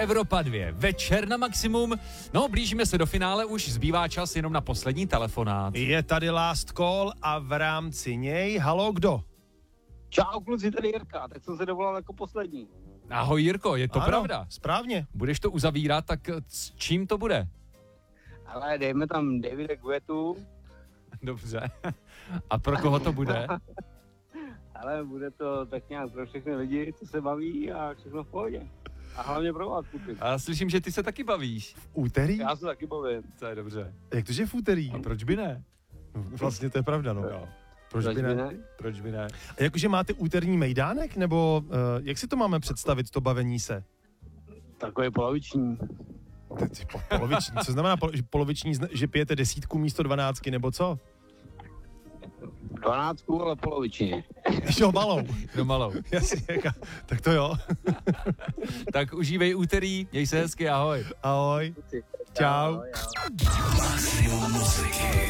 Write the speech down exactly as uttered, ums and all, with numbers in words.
Evropa dva, večer na maximum. No, blížíme se do finále, už zbývá čas jenom na poslední telefonát. Je tady last call a v rámci něj, halo, kdo? Čau kluci, tady Jirka, tak jsem se dovolal jako poslední. Ahoj Jirko, je to ano, pravda? Správně. Budeš to uzavírat, tak s čím to bude? Ale dejme tam Davida Guettu. Dobře. A pro koho to bude? Ale bude to tak nějak pro všechny lidi, co se baví a všechno v pohodě. A hlavně pro vás, kluci. A slyším, že ty se taky bavíš. V úterý? Já se taky bavím. To je dobře. Jak to, že v úterý? A proč by ne? Vlastně to je pravda, no. Jo. Proč, Proč by ne? by ne? Proč by ne? A jakože máte úterní mejdánek, nebo uh, jak si to máme představit, to bavení se? Takový poloviční. Ty po- Poloviční, co znamená polo- že poloviční, zna- že pijete desítku místo dvanáctky, nebo co? Dvanáctku, ale polovičně. Jo, malou. No malou. Jasně, jaka- tak to jo. Tak užívej úterý, měj se hezky, ahoj. Ahoj. Čau. Ahoj, ahoj. Maximum muziky.